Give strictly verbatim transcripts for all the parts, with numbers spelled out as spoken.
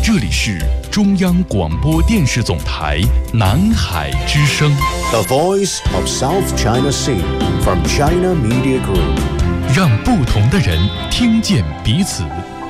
这里是中央广播电视总台南海之声 The Voice of South China Sea from China Media Group， 让不同的人听见彼此。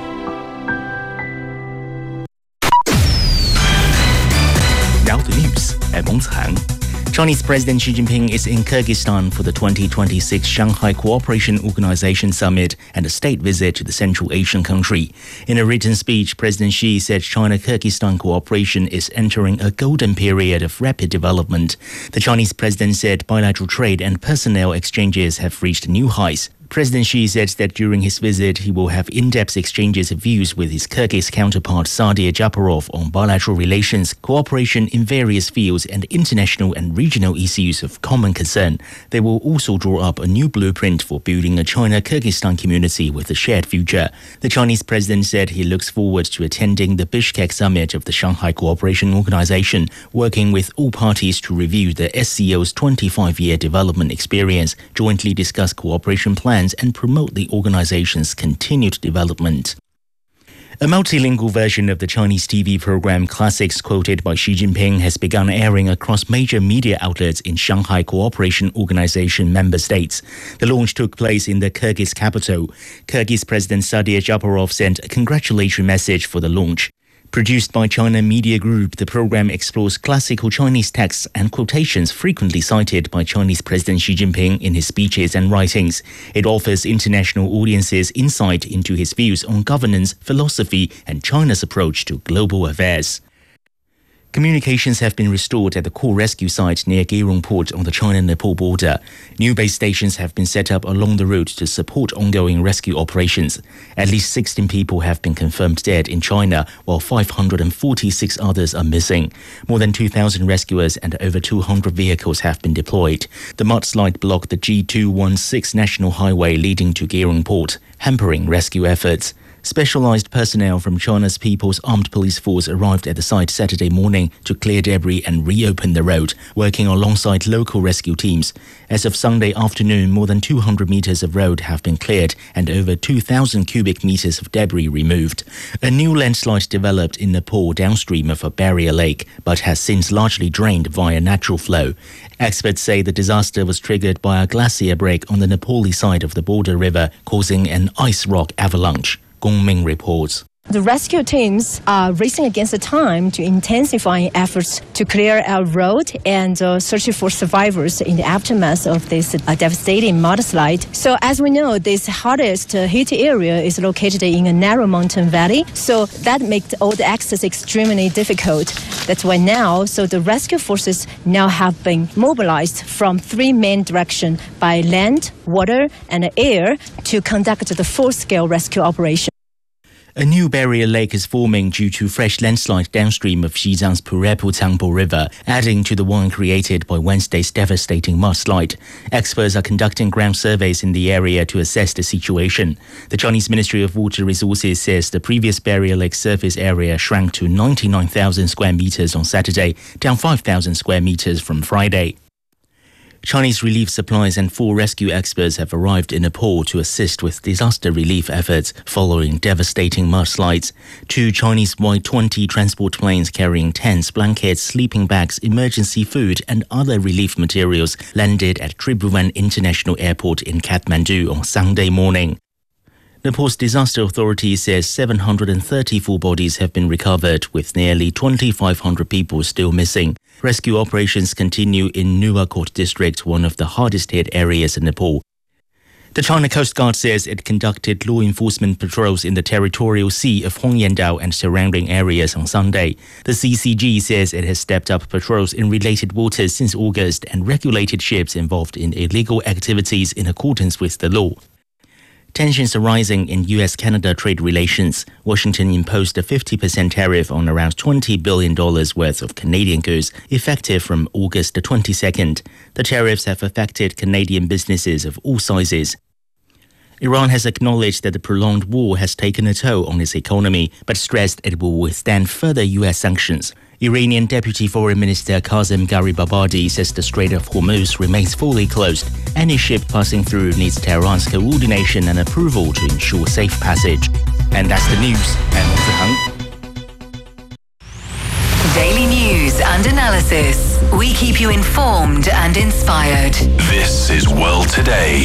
Now the news at Mongshan. Chinese President Xi Jinping is in Kyrgyzstan for the twenty twenty-six Shanghai Cooperation Organization Summit and a state visit to the Central Asian country. In a written speech, President Xi said China-Kyrgyzstan cooperation is entering a golden period of rapid development. The Chinese president said bilateral trade and personnel exchanges have reached new heights. President Xi said that during his visit, he will have in-depth exchanges of views with his Kyrgyz counterpart Sadir Japarov on bilateral relations, cooperation in various fields, and international and regional issues of common concern. They will also draw up a new blueprint for building a China-Kyrgyzstan community with a shared future. The Chinese president said he looks forward to attending the Bishkek summit of the Shanghai Cooperation Organization, working with all parties to review the S C O's twenty-five-year development experience, jointly discuss cooperation plans, and promote the organization's continued development. A multilingual version of the Chinese T V program Classics quoted by Xi Jinping has begun airing across major media outlets in Shanghai Cooperation Organization member states. The launch took place in the Kyrgyz capital. Kyrgyz President Sadir Japarov sent a congratulatory message for the launch. Produced by China Media Group, the program explores classical Chinese texts and quotations frequently cited by Chinese President Xi Jinping in his speeches and writings. It offers international audiences insight into his views on governance, philosophy, and China's approach to global affairs. Communications have been restored at the core rescue site near Gairong Port on the China-Nepal border. New base stations have been set up along the route to support ongoing rescue operations. At least sixteen people have been confirmed dead in China, while five hundred forty-six others are missing. More than two thousand rescuers and over two hundred vehicles have been deployed. The mudslide blocked the G two one six national highway leading to Gairong Port, hampering rescue efforts. Specialized personnel from China's People's Armed Police Force arrived at the site Saturday morning to clear debris and reopen the road, working alongside local rescue teams. As of Sunday afternoon, more than two hundred meters of road have been cleared and over two thousand cubic meters of debris removed. A new landslide developed in Nepal downstream of a barrier lake, but has since largely drained via natural flow. Experts say the disaster was triggered by a glacier break on the Nepali side of the border river, causing an ice rock avalanche. Gong Ming reports. The rescue teams are racing against the time to intensify efforts to clear our road and uh, searching for survivors in the aftermath of this uh, devastating mudslide. So as we know, this hardest uh, hit area is located in a narrow mountain valley, so that makes all the access extremely difficult. That's why now, so the rescue forces now have been mobilized from three main directions by land, water, and air to conduct the full-scale rescue operation. A new barrier lake is forming due to fresh landslide downstream of Xizang's Purepu Tangpo River, adding to the one created by Wednesday's devastating mudslide. Experts are conducting ground surveys in the area to assess the situation. The Chinese Ministry of Water Resources says the previous barrier lake surface area shrank to ninety-nine thousand square meters on Saturday, down five thousand square meters from Friday. Chinese relief supplies and four rescue experts have arrived in Nepal to assist with disaster relief efforts following devastating mudslides. Two Chinese Y twenty transport planes carrying tents, blankets, sleeping bags, emergency food and other relief materials landed at Tribhuvan International Airport in Kathmandu on Sunday morning. Nepal's disaster authority says seven hundred thirty-four bodies have been recovered, with nearly twenty-five hundred people still missing. Rescue operations continue in Nuwakot district, one of the hardest hit areas in Nepal. The China Coast Guard says it conducted law enforcement patrols in the territorial sea of Hongyandao and surrounding areas on Sunday. The C C G says it has stepped up patrols in related waters since August and regulated ships involved in illegal activities in accordance with the law. Tensions are rising in U S Canada trade relations. Washington imposed a fifty percent tariff on around twenty billion dollars worth of Canadian goods, effective from August the twenty-second. The tariffs have affected Canadian businesses of all sizes. Iran has acknowledged that the prolonged war has taken a toll on its economy, but stressed it will withstand further U S sanctions. Iranian Deputy Foreign Minister Qasem Garibabadi says the Strait of Hormuz remains fully closed. Any ship passing through needs Tehran's coordination and approval to ensure safe passage. And that's the news. And and analysis. We keep you informed and inspired. This is World Today.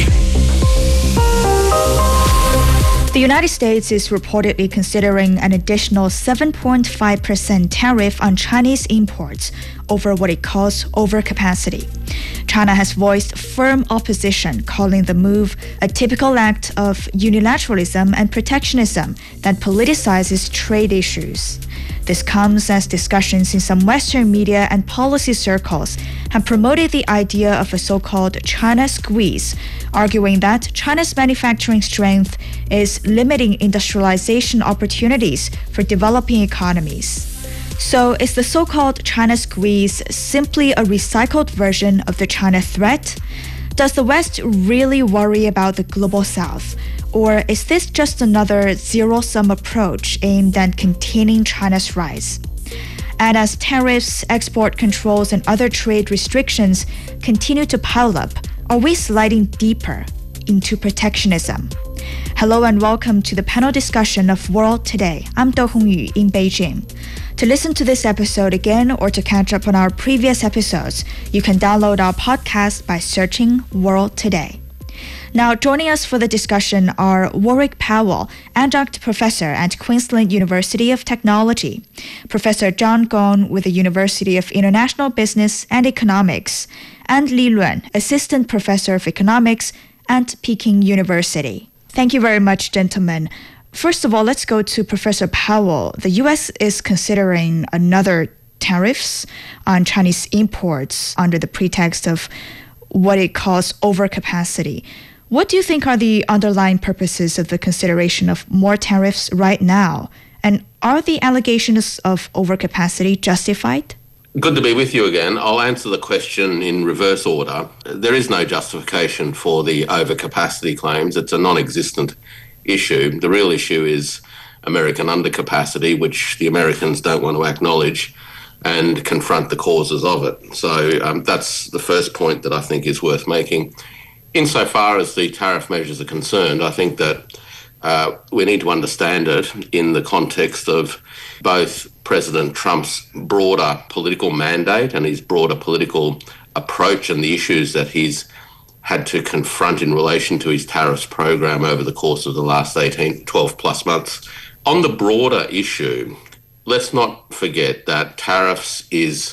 The United States is reportedly considering an additional seven point five percent tariff on Chinese imports over what it calls overcapacity. China has voiced firm opposition, calling the move a typical act of unilateralism and protectionism that politicizes trade issues. This comes as discussions in some Western media and policy circles have promoted the idea of a so-called China squeeze, arguing that China's manufacturing strength is limiting industrialization opportunities for developing economies. So is the so-called China squeeze simply a recycled version of the China threat? Does the West really worry about the global South? Or is this just another zero-sum approach aimed at containing China's rise? And as tariffs, export controls, and other trade restrictions continue to pile up, are we sliding deeper into protectionism? Hello and welcome to the panel discussion of World Today. I'm Do Hongyu in Beijing. To listen to this episode again or to catch up on our previous episodes, you can download our podcast by searching World Today. Now, joining us for the discussion are Warwick Powell, Adjunct Professor at Queensland University of Technology, Professor John Gong with the University of International Business and Economics, and Li Luan, Assistant Professor of Economics at Peking University. Thank you very much, gentlemen. First of all, let's go to Professor Powell. The U S is considering another tariffs on Chinese imports under the pretext of what it calls overcapacity. What do you think are the underlying purposes of the consideration of more tariffs right now? And are the allegations of overcapacity justified? Good to be with you again. I'll answer the question in reverse order. There is no justification for the overcapacity claims. It's a non-existent issue. The real issue is American undercapacity, which the Americans don't want to acknowledge and confront the causes of it. So um, that's the first point that I think is worth making. Insofar as the tariff measures are concerned, I think that uh, we need to understand it in the context of both President Trump's broader political mandate and his broader political approach and the issues that he's had to confront in relation to his tariffs program over the course of the last eighteen, twelve plus months. On the broader issue, let's not forget that tariffs is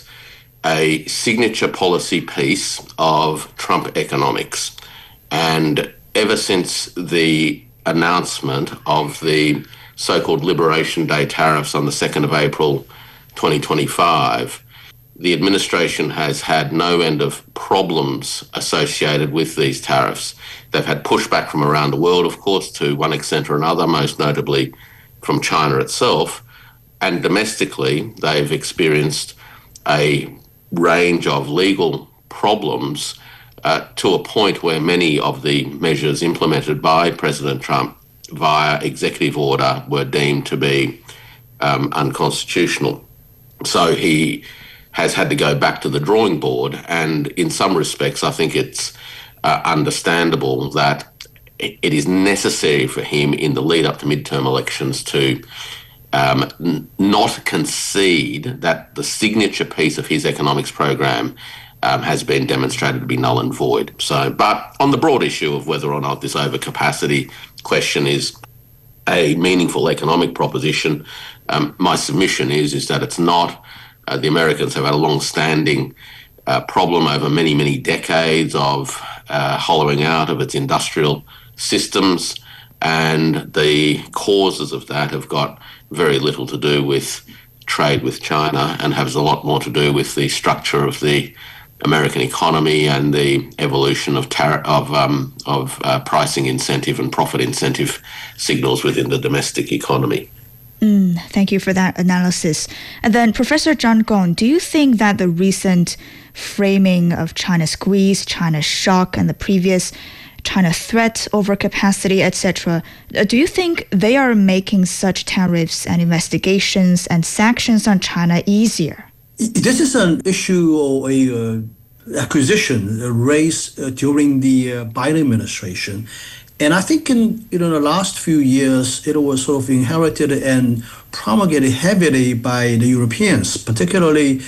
a signature policy piece of Trump economics. And ever since the announcement of the so-called Liberation Day tariffs on the second of April twenty twenty-five, the administration has had no end of problems associated with these tariffs. They've had pushback from around the world, of course, to one extent or another, most notably from China itself. And domestically, they've experienced a range of legal problems uh, to a point where many of the measures implemented by President Trump via executive order were deemed to be um, unconstitutional. So he has had to go back to the drawing board, and in some respects I think it's uh, understandable that it is necessary for him in the lead up to midterm elections to um, n- not concede that the signature piece of his economics program um, has been demonstrated to be null and void. So, but on the broad issue of whether or not this overcapacity question is a meaningful economic proposition, um, my submission is, is that it's not. Uh, the Americans have had a long-standing uh, problem over many, many decades of uh, hollowing out of its industrial systems, and the causes of that have got very little to do with trade with China and has a lot more to do with the structure of the American economy and the evolution of tar- of um, of uh, pricing incentive and profit incentive signals within the domestic economy. Mm, thank you for that analysis. And then, Professor John Gong, do you think that the recent framing of China squeeze, China shock, and the previous China threat, overcapacity, et cetera, do you think they are making such tariffs and investigations and sanctions on China easier? This is an issue or a uh, acquisition raised uh, during the uh, Biden administration. And I think in you know the last few years, it was sort of inherited and promulgated heavily by the Europeans, particularly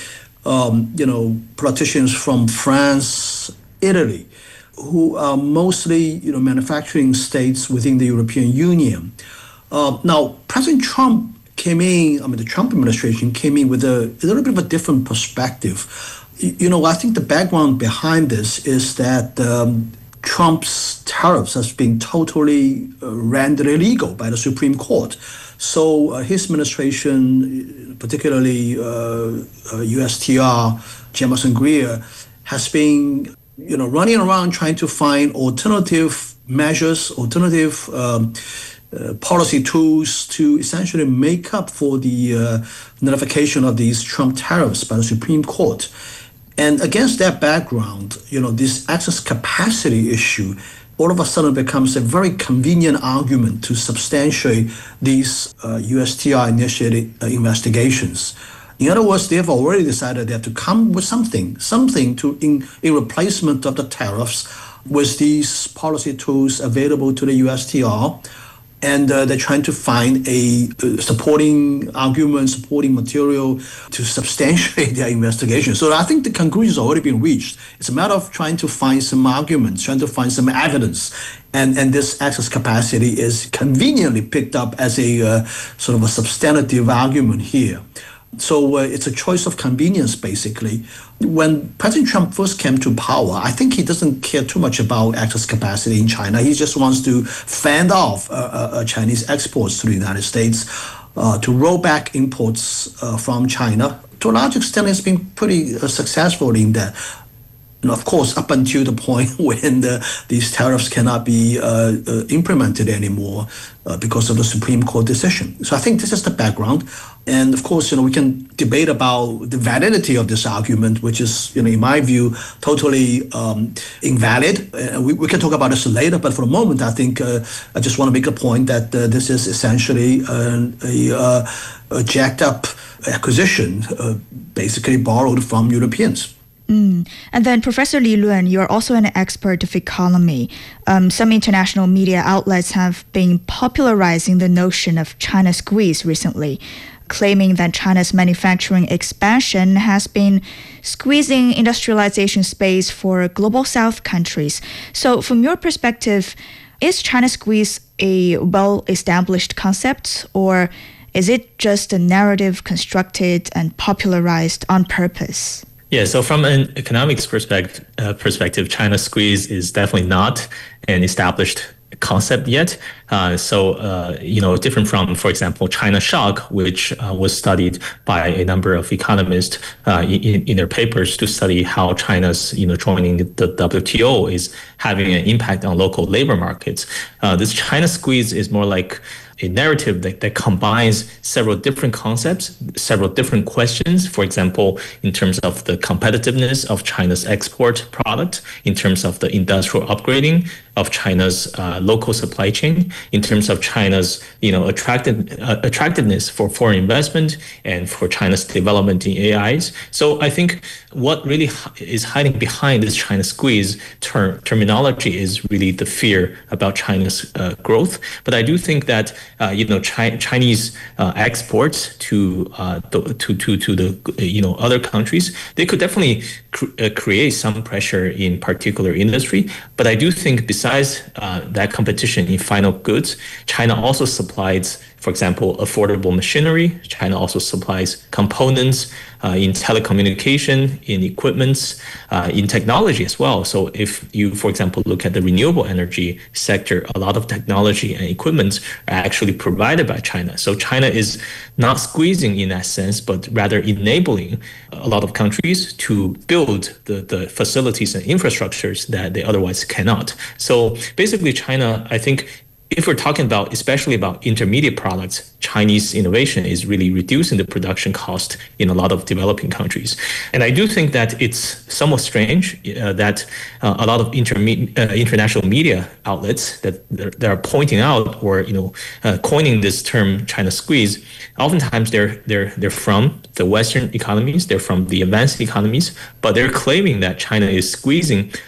um, you know, politicians from France, Italy, who are mostly, you know, manufacturing states within the European Union. Uh, now, President Trump came in, I mean, the Trump administration came in with a, a little bit of a different perspective. You, you know, I think the background behind this is that um, Trump's tariffs has been totally uh, rendered illegal by the Supreme Court. So uh, his administration, particularly uh, uh, U S T R, Jamieson Greer, has been, you know, running around trying to find alternative measures, alternative um, uh, policy tools to essentially make up for the uh, nullification of these Trump tariffs by the Supreme Court. And against that background, you know, this excess capacity issue all of a sudden becomes a very convenient argument to substantiate these uh, U S T R-initiated uh, investigations. In other words, they have already decided they have to come with something, something to in, in replacement of the tariffs with these policy tools available to the U S T R. And uh, they're trying to find a uh, supporting argument, supporting material to substantiate their investigation. So I think the conclusion has already been reached. It's a matter of trying to find some arguments, trying to find some evidence. And, and this excess capacity is conveniently picked up as a uh, sort of a substantive argument here. So uh, it's a choice of convenience, basically. When President Trump first came to power, I think he doesn't care too much about excess capacity in China. He just wants to fend off uh, uh, Chinese exports to the United States, uh, to roll back imports uh, from China. To a large extent, it's been pretty uh, successful in that. And of course, up until the point when the, these tariffs cannot be uh, uh, implemented anymore uh, because of the Supreme Court decision. So I think this is the background. And of course, you know, we can debate about the validity of this argument, which is, you know, in my view, totally um, invalid. Uh, we, we can talk about this later, but for the moment, I think uh, I just want to make a point that uh, this is essentially uh, a, uh, a jacked up acquisition, uh, basically borrowed from Europeans. Mm. And then, Professor Li Lun, you're also an expert of economy. Um, some international media outlets have been popularizing the notion of China squeeze recently, claiming that China's manufacturing expansion has been squeezing industrialization space for global South countries. So, from your perspective, is China squeeze a well-established concept, or is it just a narrative constructed and popularized on purpose? Yeah, so from an economics perspective, uh, perspective, China squeeze is definitely not an established concept yet. Uh, so, uh, you know, different from, for example, China shock, which uh, was studied by a number of economists uh, in, in their papers to study how China's, you know, joining the W T O is having an impact on local labor markets. Uh, this China squeeze is more like a narrative that, that combines several different concepts, several different questions, for example, in terms of the competitiveness of China's export product, in terms of the industrial upgrading of China's uh, local supply chain, in terms of China's, you know, attractive, uh, attractiveness for foreign investment and for China's development in A Is. So I think what really is hiding behind this China squeeze term terminology is really the fear about China's uh, growth. But I do think that Uh, you know, Chi- Chinese uh, exports to, uh, to to to the you know other countries, they could definitely cr- uh, create some pressure in particular industry. But I do think besides uh, that competition in final goods, China also supplies, for example, affordable machinery. China also supplies components uh, in telecommunication, in equipments, uh, in technology as well. So if you, for example, look at the renewable energy sector, a lot of technology and equipment are actually provided by China. So China is not squeezing in that sense, but rather enabling a lot of countries to build the, the facilities and infrastructures that they otherwise cannot. So basically, China, I think, if we're talking about, especially about intermediate products, Chinese innovation is really reducing the production cost in a lot of developing countries. And I do think that it's somewhat strange uh, that uh, a lot of interme- uh, international media outlets that, that are pointing out or, you know, uh, coining this term China squeeze, oftentimes they're, they're, they're from the Western economies, they're from the advanced economies, but they're claiming that China is squeezing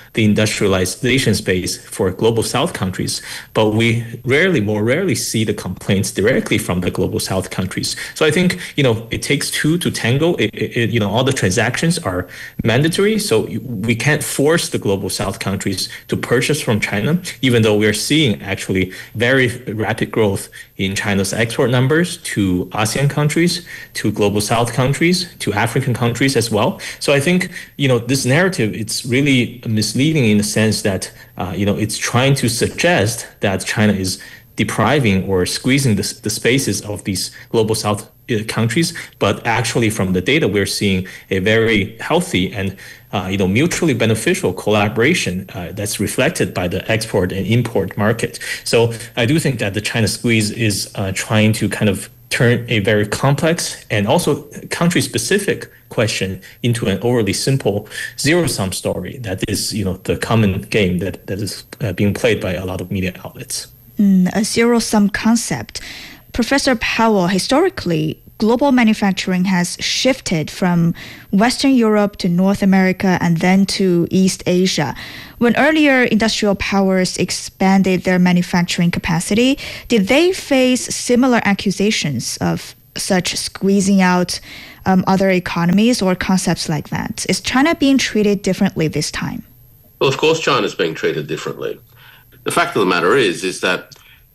the industrialization space for global South countries, but we rarely, more rarely see the complaints directly from the global South countries. So I think, you know, it takes two to tango. It, it, you know, all the transactions are mandatory, so we can't force the global South countries to purchase from China, even though we're seeing actually very rapid growth in China's export numbers to ASEAN countries, to global South countries, to African countries as well. So I think, you know, this narrative, it's really misleading in the sense that, uh, you know, it's trying to suggest that China is depriving or squeezing the, the spaces of these global South countries, but actually from the data, we're seeing a very healthy and uh, you know, mutually beneficial collaboration uh, that's reflected by the export and import market. So I do think that the China squeeze is uh, trying to kind of turn a very complex and also country-specific question into an overly simple zero-sum story that is, you know, the common game that, that is uh, being played by a lot of media outlets. Mm, a zero-sum concept. Professor Powell, historically, global manufacturing has shifted from Western Europe to North America and then to East Asia. When earlier industrial powers expanded their manufacturing capacity, did they face similar accusations of such squeezing out um, other economies or concepts like that? Is China being treated differently this time? Well, of course, China's being treated differently. The fact of the matter is, is that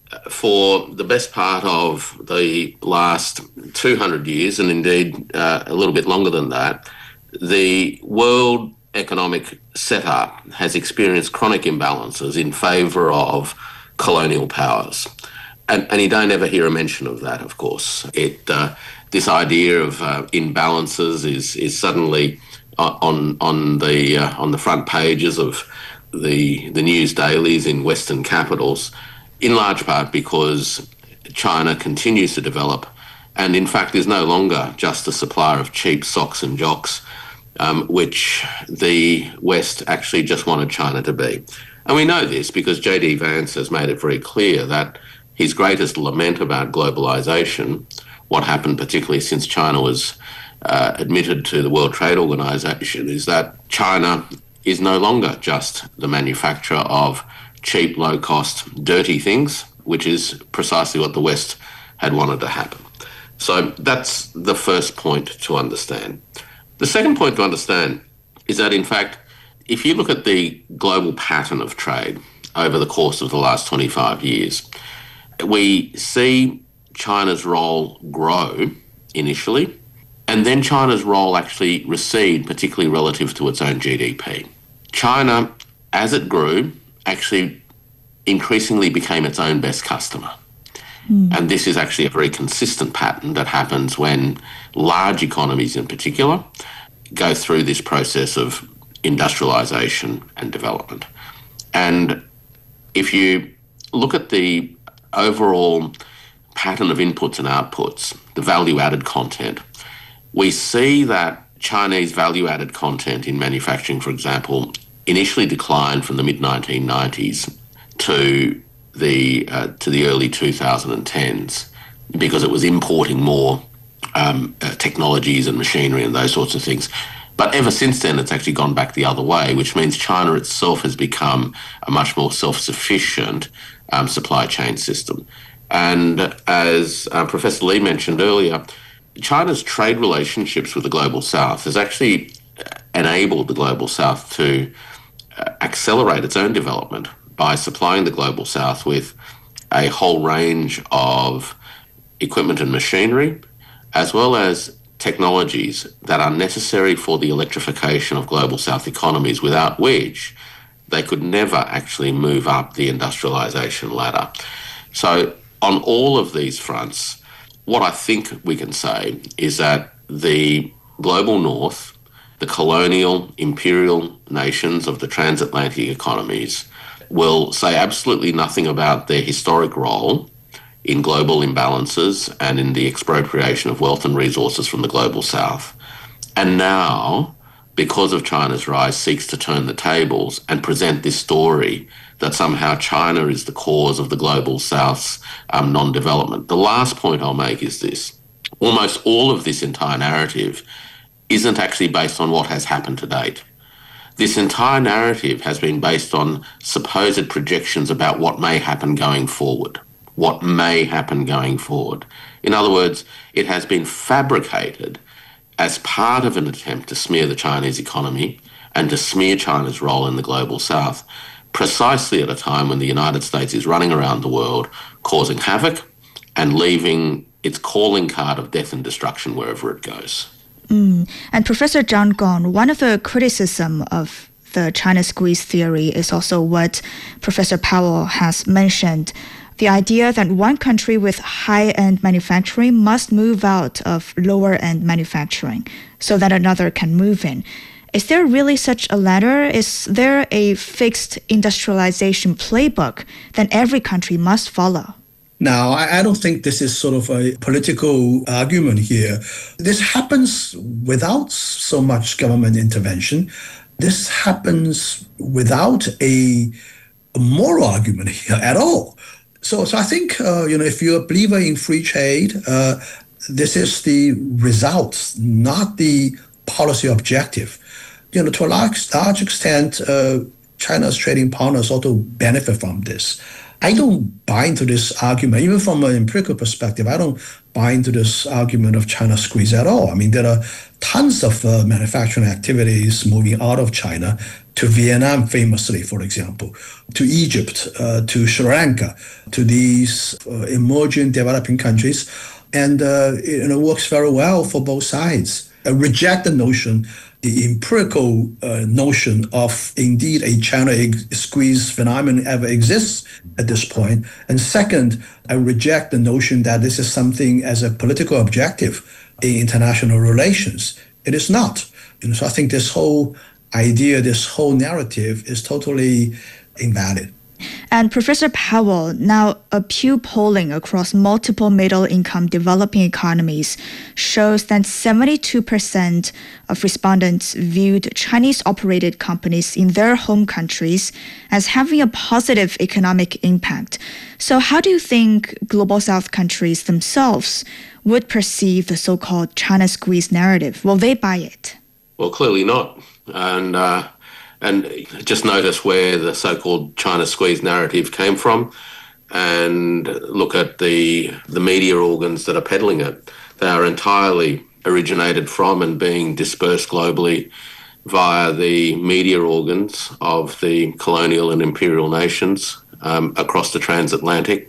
for the best part of the last two hundred years, and indeed uh, a little bit longer than that, the world economic setup has experienced chronic imbalances in favour of colonial powers. And, and you don't ever hear a mention of that, of course. It uh, this idea of uh, imbalances is is suddenly on on the uh, on the front pages of the the news dailies in Western capitals, in large part because China continues to develop and in fact is no longer just a supplier of cheap socks and jocks, um, which the West actually just wanted China to be. And we know this because J D Vance has made it very clear that his greatest lament about globalisation, what happened particularly since China was uh, admitted to the World Trade Organization, is that China is no longer just the manufacturer of cheap, low-cost, dirty things, which is precisely what the West had wanted to happen. So that's the first point to understand. The second point to understand is that, in fact, if you look at the global pattern of trade over the course of the last twenty-five years, we see China's role grow initially, and then China's role actually recede, particularly relative to its own G D P. China, as it grew, actually increasingly became its own best customer. Mm. And this is actually a very consistent pattern that happens when large economies in particular go through this process of industrialization and development. And if you look at the overall pattern of inputs and outputs, the value-added content, we see that Chinese value-added content in manufacturing, for example, initially declined from the mid nineteen nineties to the uh, to the early twenty tens because it was importing more um, uh, technologies and machinery and those sorts of things. But ever since then, it's actually gone back the other way, which means China itself has become a much more self-sufficient um, supply chain system. And as uh, Professor Lee mentioned earlier, China's trade relationships with the Global South has actually enabled the Global South to uh, accelerate its own development by supplying the Global South with a whole range of equipment and machinery, as well as technologies that are necessary for the electrification of Global South economies, without which they could never actually move up the industrialization ladder. So on all of these fronts, what I think we can say is that the global north, the colonial imperial nations of the transatlantic economies, will say absolutely nothing about their historic role in global imbalances and in the expropriation of wealth and resources from the Global South. And now, because of China's rise, seeks to turn the tables and present this story that somehow China is the cause of the Global South's um, non-development. The last point I'll make is this. Almost all of this entire narrative isn't actually based on what has happened to date. This entire narrative has been based on supposed projections about what may happen going forward. What may happen going forward. In other words, it has been fabricated as part of an attempt to smear the Chinese economy and to smear China's role in the global south, precisely at a time when the United States is running around the world causing havoc and leaving its calling card of death and destruction wherever it goes. Mm. And Professor Zhang Gong, one of the criticism of the China squeeze theory is also what Professor Powell has mentioned, the idea that one country with high-end manufacturing must move out of lower-end manufacturing so that another can move in. Is there really such a ladder? Is there a fixed industrialization playbook that every country must follow? Now, I, I don't think this is sort of a political argument here. This happens without so much government intervention. This happens without a, a moral argument here at all. So, so I think, uh, you know, if you're a believer in free trade, uh, this is the result, not the policy objective. You know, to a large, large extent, uh, China's trading partners also benefit from this. I don't buy into this argument, even from an empirical perspective. I don't buy into this argument of China squeeze at all. I mean, there are tons of uh, manufacturing activities moving out of China to Vietnam, famously, for example, to Egypt, uh, to Sri Lanka, to these uh, emerging developing countries. And uh, it, it works very well for both sides. I reject the notion, the empirical uh, notion of indeed a China ex- squeeze phenomenon ever exists at this point. And second, I reject the notion that this is something as a political objective in international relations. It is not. You know, so I think this whole idea, this whole narrative is totally invalid. And Professor Powell, now a Pew polling across multiple middle-income developing economies shows that seventy-two percent of respondents viewed Chinese-operated companies in their home countries as having a positive economic impact. So how do you think Global South countries themselves would perceive the so-called China squeeze narrative? Will they buy it? Well, clearly not. And uh, and just notice where the so-called China squeeze narrative came from, and look at the the media organs that are peddling it. They are entirely originated from and being dispersed globally via the media organs of the colonial and imperial nations um, across the transatlantic.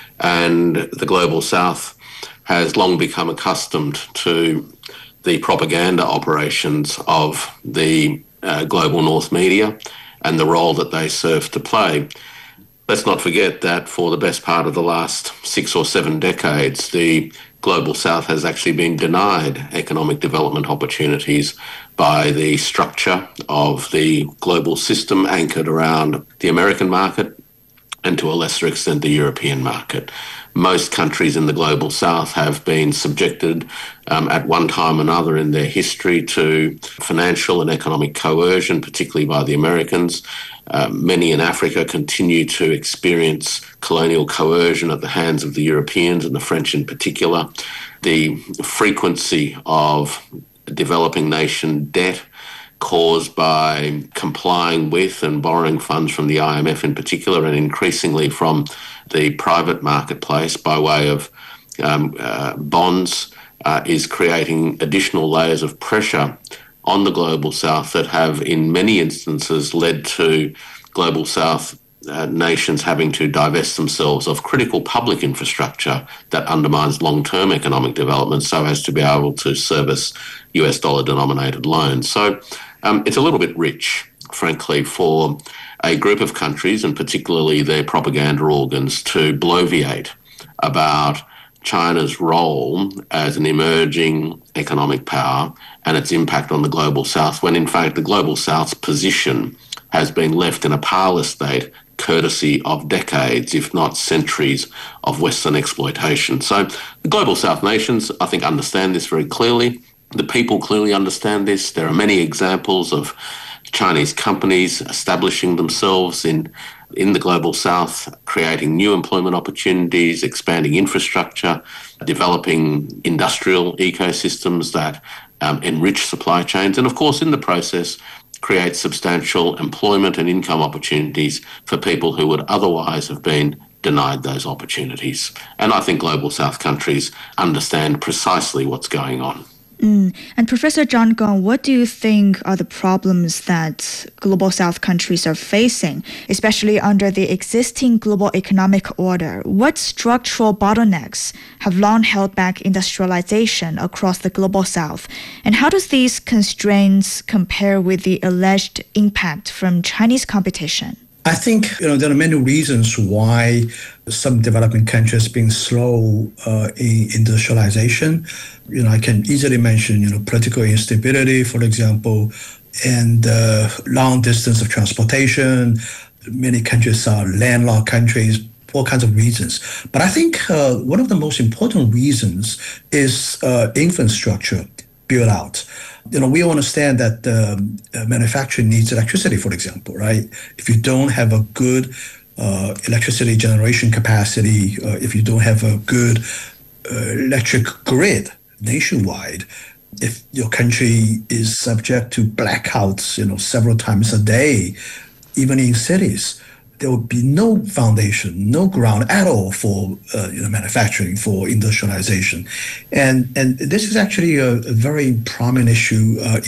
And the Global South has long become accustomed to the propaganda operations of the uh, global North media and the role that they serve to play. Let's not forget that for the best part of the last six or seven decades, the Global South has actually been denied economic development opportunities by the structure of the global system anchored around the American market and to a lesser extent the European market. Most countries in the Global South have been subjected um, at one time or another in their history to financial and economic coercion, particularly by the Americans. Uh, many in Africa continue to experience colonial coercion at the hands of the Europeans and the French in particular. The frequency of developing nation debt caused by complying with and borrowing funds from the I M F in particular, and increasingly from the private marketplace by way of um, uh, bonds, uh, is creating additional layers of pressure on the Global South that have in many instances led to Global South uh, nations having to divest themselves of critical public infrastructure that undermines long-term economic development so as to be able to service U S dollar denominated loans. So um, it's a little bit rich, frankly, for a group of countries and particularly their propaganda organs to bloviate about China's role as an emerging economic power and its impact on the Global South, when in fact the Global South's position has been left in a parlous state courtesy of decades, if not centuries, of Western exploitation. So the Global South nations, I think, understand this very clearly. The people clearly understand this. There are many examples of Chinese companies establishing themselves in in the Global South, creating new employment opportunities, expanding infrastructure, developing industrial ecosystems that um, enrich supply chains, and of course in the process create substantial employment and income opportunities for people who would otherwise have been denied those opportunities. And I think Global South countries understand precisely what's going on. Mm. And Professor John Gong, what do you think are the problems that Global South countries are facing, especially under the existing global economic order? What structural bottlenecks have long held back industrialization across the Global South? And how does these constraints compare with the alleged impact from Chinese competition? I think you know there are many reasons why some developing countries being slow uh, in industrialization. You know, I can easily mention you know political instability, for example, and uh, long distance of transportation. Many countries are landlocked countries. All kinds of reasons. But I think uh, one of the most important reasons is uh, infrastructure build out. You know, we understand that um, uh, manufacturing needs electricity, for example, right? If you don't have a good uh, electricity generation capacity, uh, if you don't have a good uh, electric grid nationwide, if your country is subject to blackouts, you know, several times a day, even in cities, there would be no foundation, no ground at all for uh, you know, manufacturing, for industrialization. And, and this is actually a, a very prominent issue uh,